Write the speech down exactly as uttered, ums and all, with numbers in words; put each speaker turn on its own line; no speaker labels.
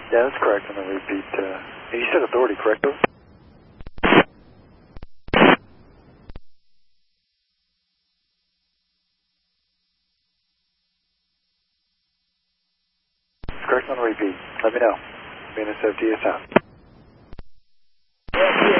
Yeah, that's correct on the repeat. Uh, you said authority, correct, though? It's correct on the repeat. Let me know. B N S F T S out.